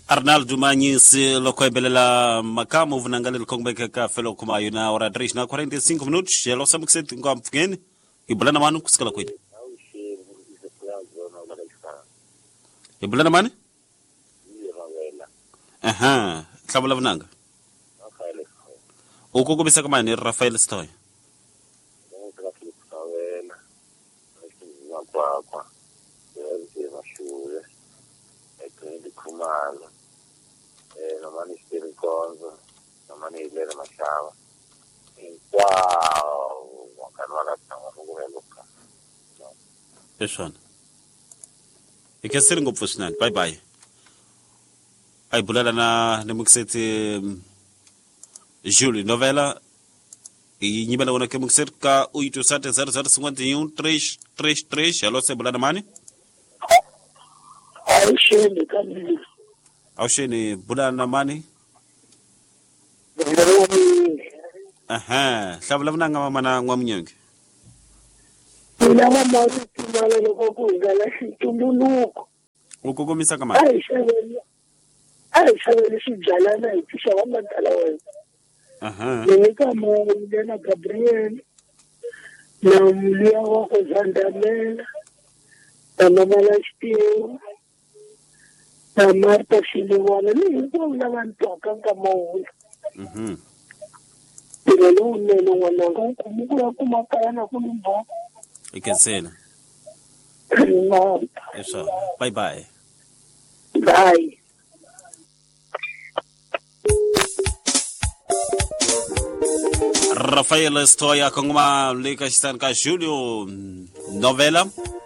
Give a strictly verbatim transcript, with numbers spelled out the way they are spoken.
Arnaldo Manhis lokoebelela makamu vunangalelo kongbeka ka felo kumayo na hora três na quarenta e cinco minutos. Ela sabe que você tem como pequeno e bulana mano kusikala kwini. E bulana mano? Aha, sabula vunanga. Uko kubisa kama ni Rafael Stoy. Pessoal, e que ser um profissional, bye bye. Ai bulala na nemuksete Júlio novela e nyibala wana ke mukser ka oito sete zero zero cinquenta e um três três três. Alô, se bulala mani? Ausheni kamili. Ausheni bulala mani? Aha, sabula vunanga mama na ngwamunyenge. Mina mama utimala lokuzala situmbuluko. Ukukomisa kama? Ai shabela. Ai shabela sijalana itisha wamadala wewe. Aha. Ni kama Lena Gabriel na mlia wako Zandamela na mama Lastio na Marta Siliwana ni kwa ula wantu akanga maula. Mhm. Ile lune no wananga kumukura kumakana kulumba. Ikensena. No. Eso. Bye bye. Bye. Rafael Stoya kongma leka stan ka Júlio novela